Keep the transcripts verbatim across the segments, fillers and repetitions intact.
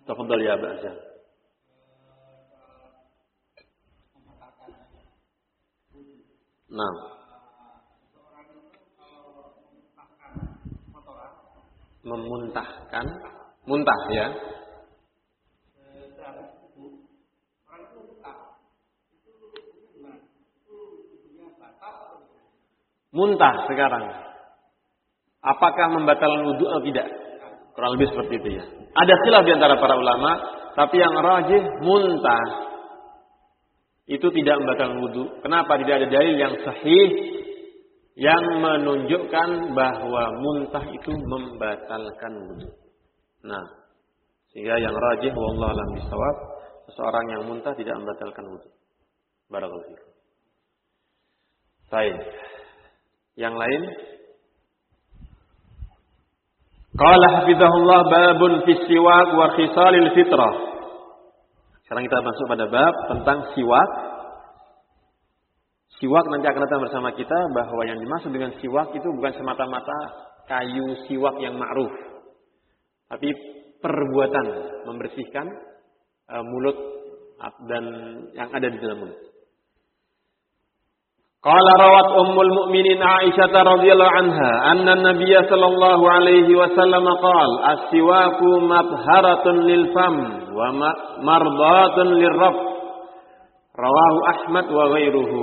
Tafadhal ya Aba Azhar. Nah. Memuntahkan, muntah ya. Muntah sekarang. Apakah membatalkan wudu atau tidak? Kurang lebih seperti itu ya. Ada khilaf di antara para ulama, tapi yang rajih muntah itu tidak membatalkan wudu. Kenapa? Tidak ada dalil yang sahih yang menunjukkan bahwa muntah itu membatalkan wudu. Nah, sehingga yang rajih wallahu a'lam bishawab, seseorang yang muntah tidak membatalkan wudu. Barakallahu fiikum. Baik. Yang lain? Qala hafizahullah babun fi siwak wa khisalil fitrah. Sekarang kita masuk pada bab tentang siwak. Siwak nanti akan datang bersama kita bahwa yang dimaksud dengan siwak itu bukan semata-mata kayu siwak yang ma'ruf. Tapi perbuatan membersihkan uh, mulut dan yang ada di dalam mulut. Qala rawat ummul mu'minin Aisyah radhiyallahu anha anna an-nabiy sallallahu alaihi wasallam qala as-siwaku matharatun lil fam wa mardatun lirrabb. Rawahu Ahmad wa ghairuhu.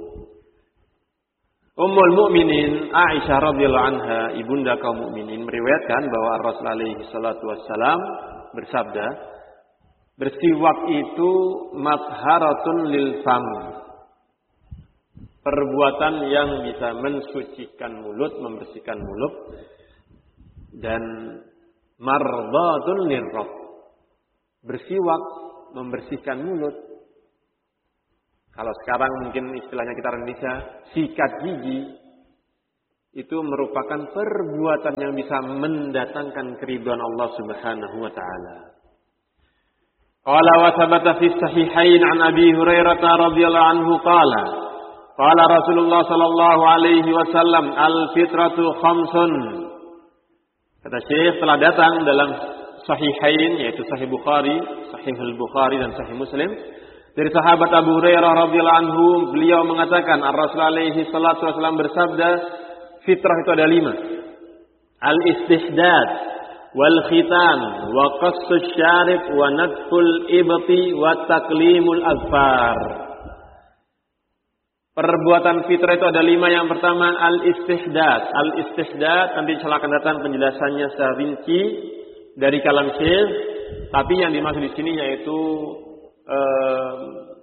Ummul Mukminin Aisyah radhiyallahu anha, ibunda kaum mukminin, meriwayatkan bahwa Rasul alaihi salatu wassalam bersabda, bersiwak itu matharatun lil fam. Perbuatan yang bisa mensucikan mulut, membersihkan mulut, dan mardatun lirrabb. Bersiwak membersihkan mulut. Kalau sekarang mungkin istilahnya kita orang Indonesia, sikat gigi, itu merupakan perbuatan yang bisa mendatangkan keridhaan Allah Subhanahu wa taala. Qala wa thabata fi sahihain an Abi Hurairah radhiyallahu anhu qala qala Rasulullah sallallahu alaihi wasallam al-fitratu khamsun. Kata Syekh, telah datang dalam sahihain, yaitu Sahih Bukhari, Sahih Al-Bukhari dan Sahih Muslim, dari sahabat Abu Hurairah radhiyallahu anhu, beliau mengatakan Ar-Rasul alaihi salatu wasallam bersabda, fitrah itu ada lima. Al-istihdad wal khitan wa qassus syarib wa nadful ibti wa taklimul azfar. Perbuatan fitrah itu ada lima. Yang pertama al-istihdad. Al-istihdad nanti akan datang penjelasannya secara rinci dari kalam Syekh, tapi yang dimaksud di sini yaitu Uh,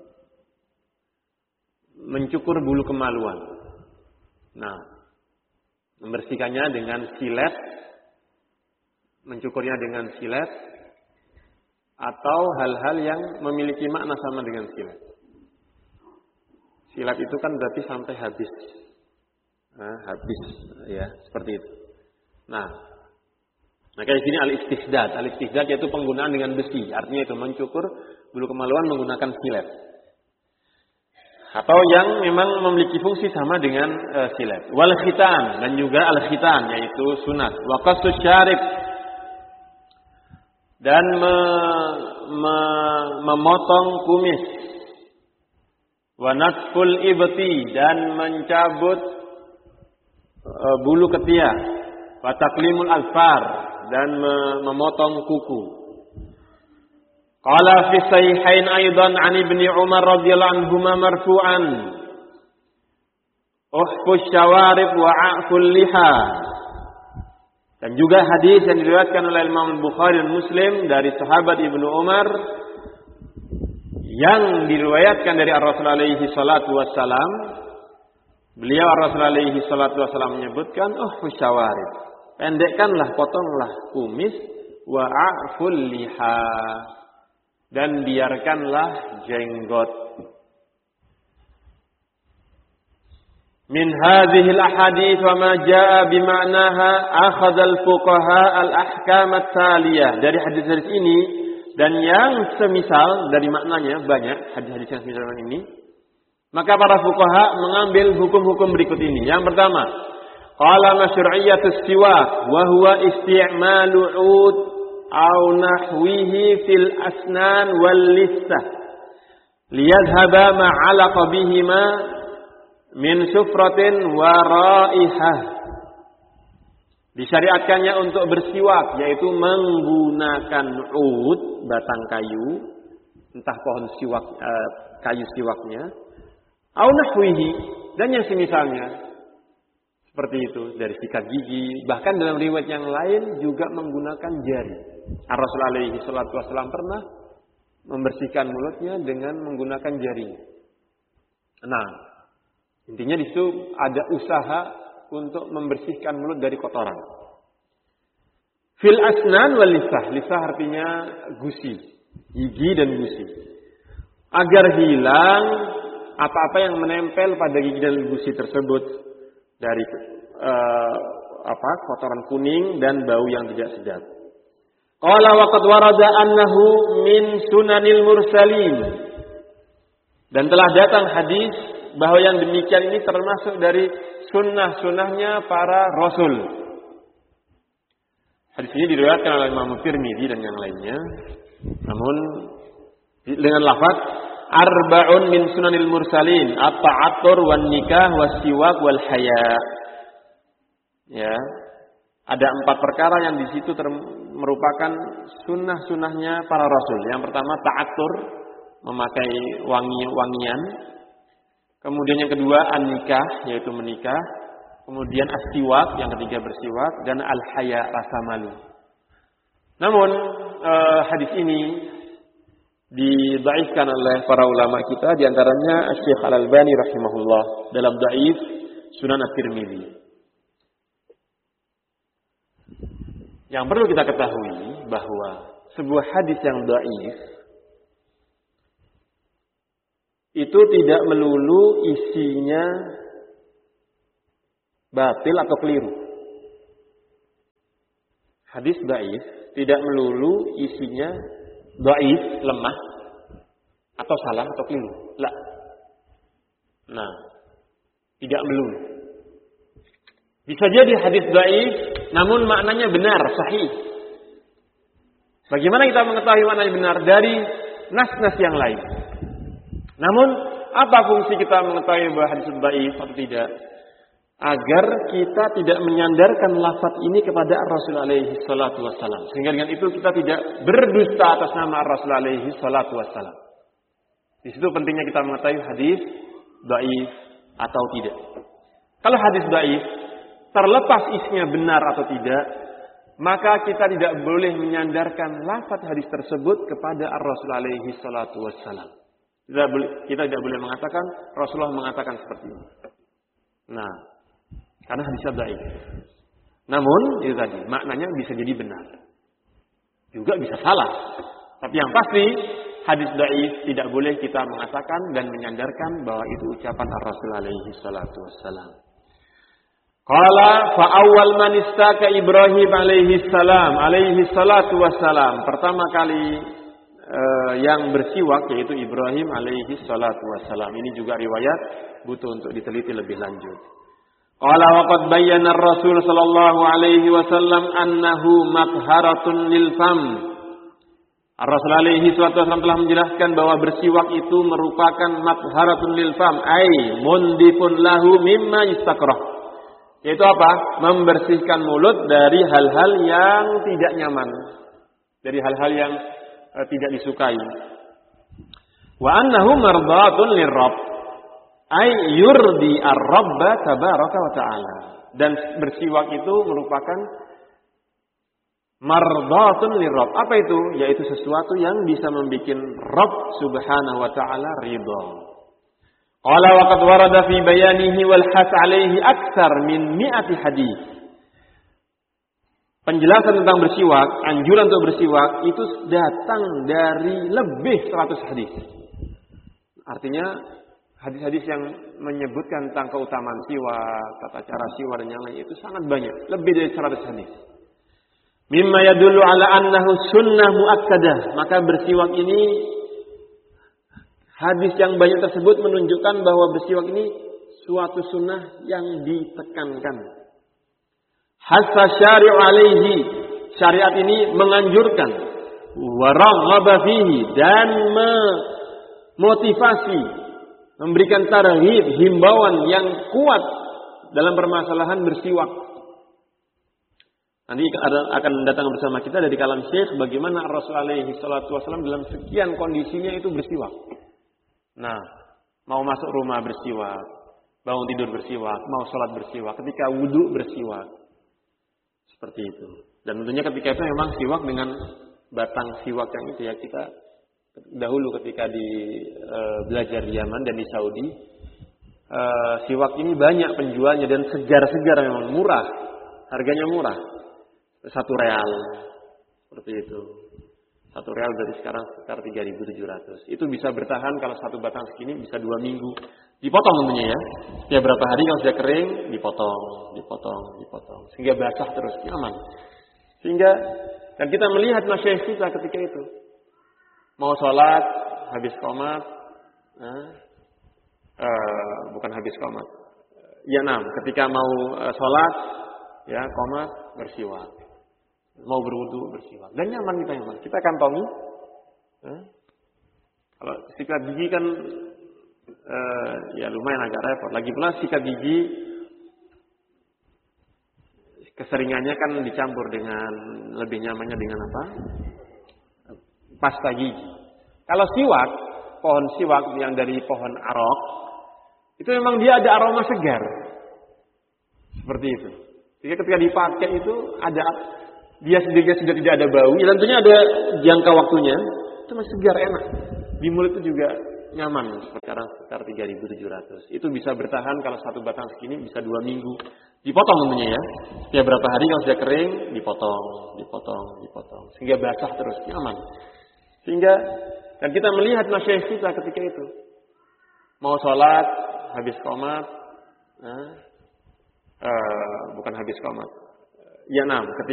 mencukur bulu kemaluan. Nah, membersihkannya dengan silet, mencukurnya dengan silet, atau hal-hal yang memiliki makna sama dengan silet. Silet itu kan berarti sampai habis, nah, habis, ya seperti itu. Nah, maka di sini al-istihdad, al-istihdad yaitu penggunaan dengan besi, artinya itu mencukur bulu kemaluan menggunakan silet. Atau yang memang memiliki fungsi sama dengan uh, silet. Wal khitan, dan juga al khitan yaitu sunat. Wa qassus syarib, dan me, me, memotong kumis. Wa natful ibti, dan mencabut uh, bulu ketiak. Wa taklimul azfar, dan me, memotong kuku. Qala fi sahihain aidan an Ibnu Umar radhiyallahu anhuma marfu'an uhfus syawarib wa a'ful liha. Dan juga hadis yang diriwayatkan oleh Imam Bukhari dan Muslim dari sahabat Ibnu Umar yang diriwayatkan dari Rasul alaihi salatu wassalam, beliau Rasul alaihi salatu wassalam menyebutkan uhfus syawarib, pendekkanlah, potonglah kumis, wa a'ful liha, dan biarkanlah jenggot. Min hadhihi al-ahadits wa ma jaa bima'naha akhadha al-fuqaha al-ahkam at-taliyah. Dari hadis-hadis ini dan yang semisal dari maknanya, banyak hadis-hadis yang semisal dengan ini, maka para fuqaha mengambil hukum-hukum berikut ini. Yang pertama, qala masyru'iyatus siwak wa huwa isti'malu 'ud aw nahwihi fil asnan wal listah liyadhhaba ma 'alaqa bihima min sufratin wa raihah. Disyariatkannya untuk bersiwak, yaitu menggunakan ud, batang kayu, entah pohon siwak, eh, kayu siwaknya, au nahwihi, dan yang semisalnya, seperti itu, dari sikat gigi, bahkan dalam riwayat yang lain juga menggunakan jari. Ar-Rasul alaihi salatu wassalam pernah membersihkan mulutnya dengan menggunakan jari. Nah, intinya di situ ada usaha untuk membersihkan mulut dari kotoran. Fil asnan wal lisah. Lisah artinya gusi, gigi dan gusi. Agar hilang apa-apa yang menempel pada gigi dan gusi tersebut dari uh, apa kotoran kuning dan bau yang tidak sedap. Qala wa qad warada annahu min sunanil mursalin. Dan telah datang hadis bahwa yang demikian ini termasuk dari sunnah-sunnahnya para rasul. Hadis ini diriwayatkan oleh Imam Tirmidzi dan yang lainnya. Namun dengan lafaz arba'un min sunanil mursalin, at-ta'attur wan nikah was-siwak wal haya. Ya. Ada empat perkara yang di situ ter- merupakan sunnah-sunnahnya para rasul. Yang pertama ta'attur, memakai wangi-wangian. Kemudian yang kedua an-nikah, yaitu menikah. Kemudian as-siwak, yang ketiga bersiwak, dan al-haya, rasa malu. Namun eh, hadis ini didhaifkan oleh para ulama kita, di antaranya Syekh Al-Albani rahimahullah dalam Dhaif Sunan At-Tirmidzi. Yang perlu kita ketahui bahwa sebuah hadis yang dhaif itu tidak melulu isinya batil atau keliru. Hadis dhaif tidak melulu isinya dhaif, lemah, atau salah atau keliru. La. Nah, tidak melulu. Bisa jadi hadis dhaif, namun maknanya benar, sahih. Bagaimana kita mengetahui maknanya benar? Dari nas-nas yang lain. Namun, apa fungsi kita mengetahui bahwa hadis dhaif atau tidak? Agar kita tidak menyandarkan lafaz ini kepada Rasul alaihi salatu wassalam. Sehingga dengan itu kita tidak berdusta atas nama Rasul alaihi salatu wassalam. Di situ pentingnya kita mengetahui hadis dhaif atau tidak. Kalau hadis dhaif, terlepas isinya benar atau tidak, maka kita tidak boleh menyandarkan lafaz hadis tersebut kepada Rasul alaihi salatu wassalam. Kita, kita tidak boleh mengatakan Rasulullah mengatakan seperti ini. Nah, karena hadisnya dhaif. Namun, itu tadi, maknanya bisa jadi benar. Juga bisa salah. Tapi yang pasti, hadis dhaif tidak boleh kita mengatakan dan menyandarkan bahwa itu ucapan Rasul alaihi salatu wassalam. Qala fa awwal man istaka Ibrahim alaihi salam alaihi salatu wassalam. Pertama kali uh, yang bersiwak yaitu Ibrahim alaihi salatu wassalam. Ini juga riwayat butuh untuk diteliti lebih lanjut. Qala wa qad bayyana ar-Rasul sallallahu alaihi wasallam annahu matharatun lil fam. Ar-Rasul alaihi wasallam telah menjelaskan bahwa bersiwak itu merupakan matharatun lil fam, ai mundifun lahu mimma yastakrah. Yaitu apa? Membersihkan mulut dari hal-hal yang tidak nyaman, dari hal-hal yang uh, tidak disukai. Wa annahu mardatun lirrabb. Ay yurdi ar-rabba tabaraka wa ta'ala. Dan bersiwak itu merupakan mardatun lirrabb. Apa itu? Yaitu sesuatu yang bisa membuat Rabb subhanahu wa ta'ala ridha. Qala wa qad warada fi bayanihi wal has alaihi aktsar min mi'ati hadis. Penjelasan tentang bersiwak, anjuran untuk bersiwak itu datang dari lebih seratus hadis. Artinya hadis-hadis yang menyebutkan tentang keutamaan siwak, tata cara siwak dan yang lain itu sangat banyak, lebih dari seratus hadis. Mimma yadullu ala annahu sunnah muakkadah. Maka bersiwak ini, hadis yang banyak tersebut menunjukkan bahwa bersiwak ini suatu sunnah yang ditekankan. Hasa syari'u alaihi, syariat ini menganjurkan wa raghaba fihi dan memotivasi, memberikan targhib, himbauan yang kuat dalam permasalahan bersiwak. Nanti akan datang bersama kita dari kalam Syekh bagaimana Rasulullah alaihi salatu wasallam dalam sekian kondisinya itu bersiwak. Nah, mau masuk rumah bersiwak, bangun tidur bersiwak, mau sholat bersiwak, ketika wudhu bersiwak. Seperti itu. Dan tentunya ketika itu memang siwak dengan batang siwak yang itu ya, kita dahulu ketika di e, belajar di Yaman dan di Saudi, e, siwak ini banyak penjualnya dan segar-segar, memang murah, harganya murah, satu real, seperti itu. Satu real dari sekarang sekitar tiga ribu tujuh ratus. Itu bisa bertahan kalau satu batang segini bisa dua minggu. Dipotong tentunya ya. Ya berapa hari kalau sudah kering, dipotong, dipotong, dipotong. Sehingga basah terus, nyaman. Sehingga, dan kita melihat masyayikh kita ketika itu. Mau sholat, habis qomat. Nah, uh, bukan habis qomat. Ya nam, ketika mau uh, sholat, ya qomat, bersiwak. Mau berwudu bersiwak. Dan nyaman kita nyaman. Kita kantongi. Eh? Kalau sikat gigi kan eh, ya lumayan agak repot. Lagi pula sikat gigi keseringannya kan dicampur dengan lebih nyamannya dengan apa? Pasta gigi. Kalau siwak, pohon siwak yang dari pohon arok, itu memang dia ada aroma segar. Seperti itu. Jadi ketika dipakai itu ada, dia sendirinya sudah tidak ada bau, ya tentunya ada jangka waktunya, itu masih segar, enak. Di mulut itu juga nyaman, sekarang sekitar tiga ribu tujuh ratus. Itu bisa bertahan kalau satu batang segini bisa dua minggu. Dipotong tentunya ya. Ya berapa hari kalau sudah kering, dipotong, dipotong, dipotong. Sehingga basah terus, nyaman. Sehingga, dan kita melihat masyayikh kita ketika itu. Mau sholat, habis qomat, nah, uh, bukan habis qomat. Ya nam, ketika